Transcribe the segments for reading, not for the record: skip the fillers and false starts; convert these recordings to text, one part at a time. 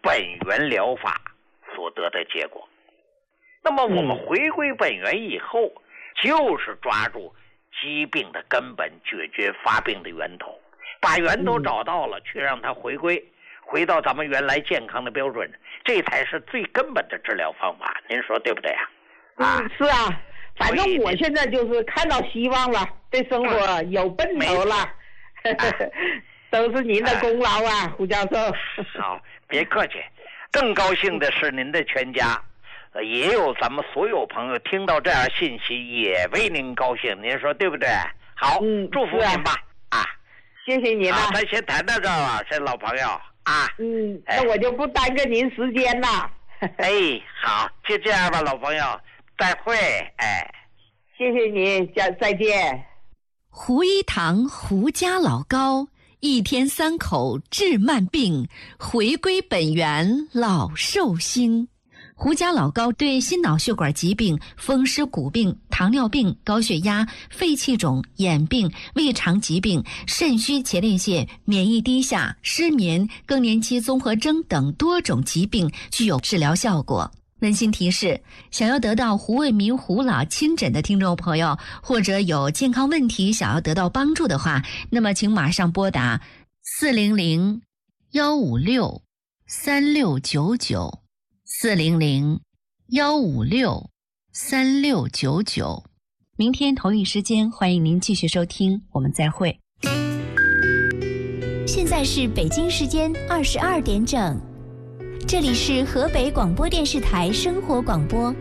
本源疗法所得的结果。那么我们回归本源以后，就是抓住疾病的根本，解决发病的源头，把源头找到了，去让它回到咱们原来健康的标准，这才是最根本的治疗方法。您说对不对啊？ 是啊，反正我现在就是看到希望了，对生活有奔头了。都是您的功劳啊，胡教授。 好，别客气。更高兴的是您的全家，也有咱们所有朋友听到这样信息也为您高兴，您说对不对？好，祝福您吧。 谢谢您了。 好，咱先谈到这儿了，这老朋友啊。 那我就不耽搁您时间了。 好，就这样吧，老朋友，再会。 谢谢您，再见。 胡一堂胡家老高，一天3口治慢病，回归本源老寿星。胡家老高对心脑血管疾病、风湿骨病、糖尿病、高血压、肺气肿、眼病、胃肠疾病、肾虚前列腺、免疫低下、失眠、更年期综合征等多种疾病具有治疗效果。温馨提示：想要得到胡卫民胡老亲诊的听众朋友，或者有健康问题想要得到帮助的话，那么请马上拨打400-156-3699，400-156-3699。明天同一时间，欢迎您继续收听，我们再会。 现在是北京时间22点整。这里是河北广播电视台生活广播。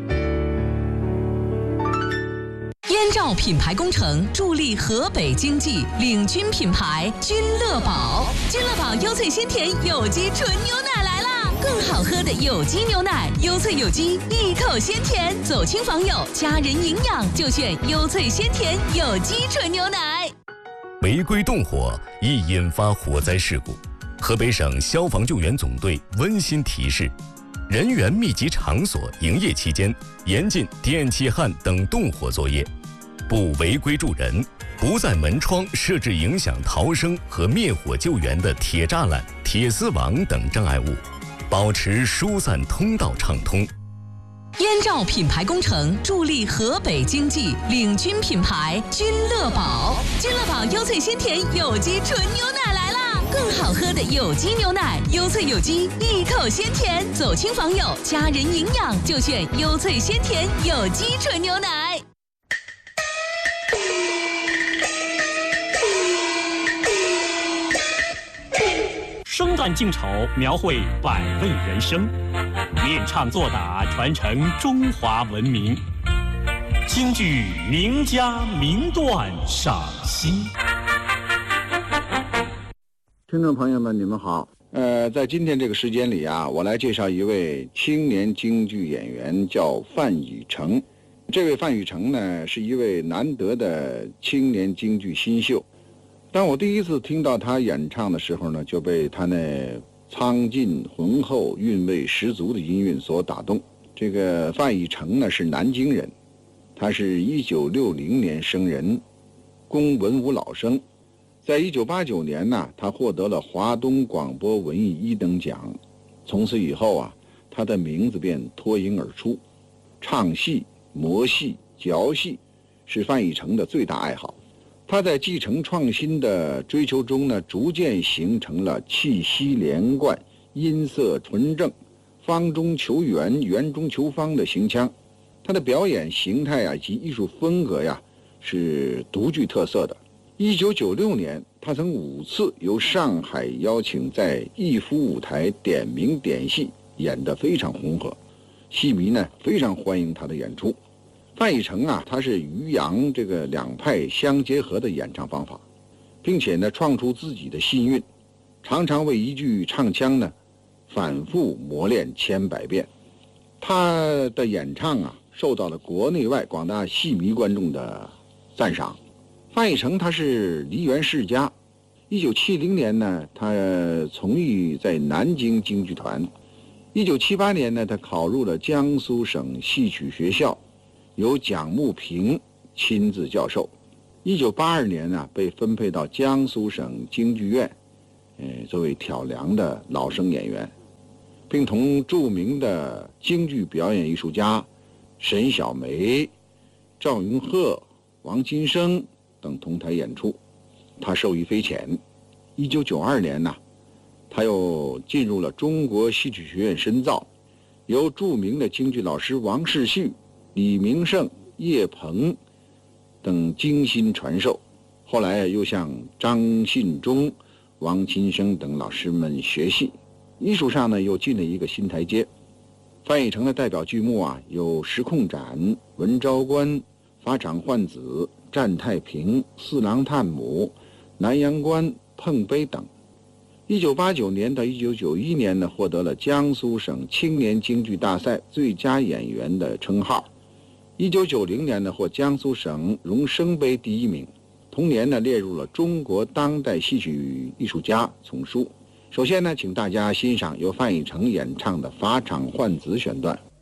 燕赵品牌工程助力河北经济，领军品牌君乐宝。君乐宝优萃鲜甜有机纯牛奶来啦！更好喝的有机牛奶，优萃有机，一口鲜甜，走亲访友，家人营养就选优萃鲜甜有机纯牛奶。 违规动火易引发火灾事故。河北省消防救援总队温馨提示：人员密集场所营业期间，严禁电气焊等动火作业，不违规助人，不在门窗设置影响逃生和灭火救援的铁栅栏、铁丝网等障碍物，保持疏散通道畅通。 燕赵品牌工程助力河北经济，领军品牌君乐宝。君乐宝优萃鲜甜有机纯牛奶来啦！更好喝的有机牛奶，优萃有机，一口鲜甜，走亲访友，家人营养就选优萃鲜甜有机纯牛奶。 生旦净丑，描绘百味人生，练唱作打，传承中华文明。京剧名家名段赏析。 听众朋友们，你们好。在今天这个时间里啊，我来介绍一位青年京剧演员，叫范以成。这位范以成呢，是一位难得的青年京剧新秀。当我第一次听到他演唱的时候呢，就被他那苍劲浑厚、韵味十足的音韵所打动。这个范以成呢是南京人，他是1960年生人，公文武老生。在1989年呢，他获得了华东广播文艺1等奖。从此以后啊，他的名字便脱颖而出。唱戏、模戏、嚼戏是范以成的最大爱好。他在继承创新的追求中呢，逐渐形成了气息连贯、音色纯正、方中求圆、圆中求方的行腔。他的表演形态啊及艺术风格呀是独具特色的。1996年，他曾5次由上海邀请在逸夫舞台点名点戏，演得非常红火，戏迷呢非常欢迎他的演出。范以成啊，他是于洋这个两派相结合的演唱方法，并且呢创出自己的新韵，常常为一句唱腔呢反复磨练千百遍。他的演唱啊受到了国内外广大戏迷观众的赞赏。范以成他是梨园世家，1970年呢他从艺在南京京剧团，1978年呢他考入了江苏省戏曲学校，由蒋慕平亲自教授。1982年呢被分配到江苏省京剧院，作为挑梁的老生演员。 并同著名的京剧表演艺术家沈小梅、赵云鹤、王金生等同台演出，他受益匪浅。1992年呢，他又进入了中国戏曲学院深造，由著名的京剧老师王世旭、李明胜、叶鹏等精心传授。后来又向张信忠、王金生等老师们学戏，艺术上呢又进了一个新台阶。范逸臣的代表剧目啊有《时空斩》、《文昭关》、《法场换子》、《战太平》、《四郎探母》、《南阳关》、《碰杯》等。1989年到1991年呢，获得了江苏省青年京剧大赛最佳演员的称号。1990年呢，获江苏省荣升杯第1名。同年呢，列入了中国当代戏曲艺术家丛书。首先呢，请大家欣赏由范逸臣演唱的《法场换子》选段。